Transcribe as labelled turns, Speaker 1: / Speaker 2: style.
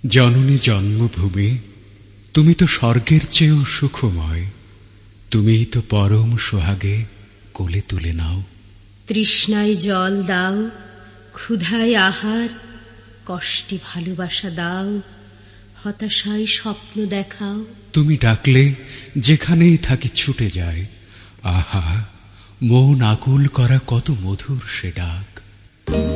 Speaker 1: জননী জন্মভূমি, তুমি তো স্বর্গের চেয়েও সুখময়। তুমিই তো পরম সোহাগে কোলে তুলে নাও।
Speaker 2: তৃষ্ণায় জল দাও, ক্ষুধায় আহার, কষ্টে ভালোবাসা দাও, হতাশায় স্বপ্ন দেখাও।
Speaker 1: তুমি ডাকলে যেখানেই থাকি ছুটে যায়। আহা, মন আকুল করা কত মধুর সে ডাক।